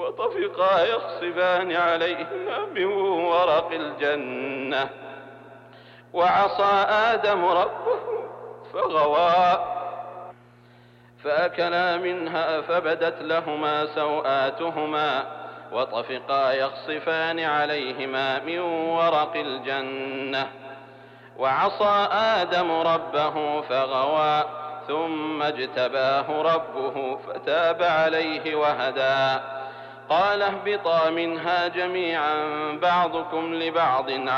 وطفقا يخصفان عليهما من ورق الجنة وعصى آدم ربه فغوى فأكلا منها فبدت لهما سوآتهما وطفقا يخصفان عليهما من ورق الجنة وعصى آدم ربه فغوى ثم اجتباه ربه فتاب عليه وهدى قال اهبطا منها جميعا بعضكم لبعض